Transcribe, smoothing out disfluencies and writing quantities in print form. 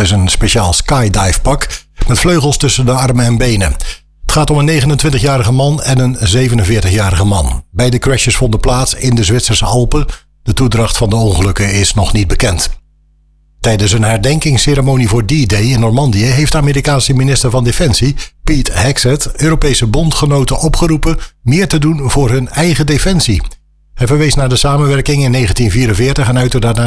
is een speciaal skydivepak met vleugels tussen de armen en benen. Het gaat om een 29-jarige man en een 47-jarige man. Beide crashes vonden plaats in de Zwitserse Alpen. De toedracht van de ongelukken is nog niet bekend. Tijdens een herdenkingsceremonie voor D-Day in Normandië heeft de Amerikaanse minister van Defensie, Pete Hegseth, Europese bondgenoten opgeroepen meer te doen voor hun eigen defensie. Hij verwees naar de samenwerking in 1944 en uitte daarna